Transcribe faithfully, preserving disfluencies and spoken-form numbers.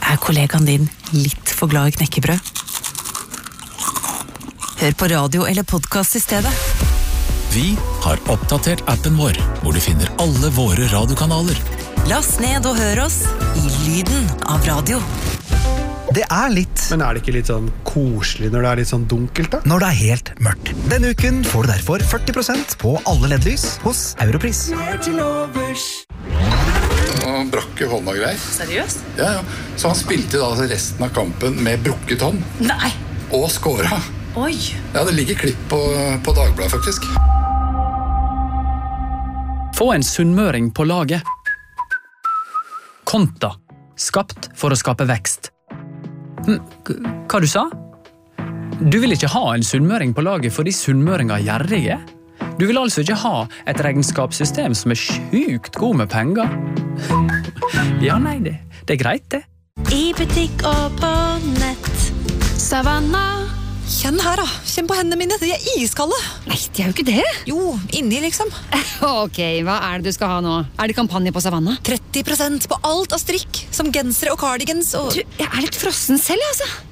Er kollegaen din litt for glad i knekkebrød? Hør på radio eller podcast i stedet. Vi har oppdatert appen vår, hvor du finner alle våre radiokanaler. Last ned og hør oss i lyden av radio. Det er litt. Men er det ikke litt sånn koselig når det er litt sånn dunkelt da? Når det er helt mørkt. Denne uken får du derfor førti prosent på alle L E D-lys hos Europris. Han brakk jo hånda grei. Seriøst? Ja, ja. Så han spilte da resten av kampen med brukket hånd. Nei! Og skåra. Oi! Ja, det ligger klipp på, på Dagbladet faktisk. Få en sunnmøring på laget. Konta. Skapt for å skape vekst. Hm, hva du sa? Du vil ikke ha en sunnmøring på laget fordi sunnmøringer er gjerrige? Du vil altså ikke ha et regnskapssystem som er sjukt god med penger? Ja, nei, det, det er greit det. I butikk og på nett. Savanna. Kjenn her da, kjenn på hendene mine, de er iskalde. Nei, de er jo ikke det. Jo, inni liksom. Ok, hva er det du skal ha nå? Er det kampanje på Savanna? tretti prosent på alt av strikk, som gensere og cardigans og... Du, jeg er litt frossen selv, altså.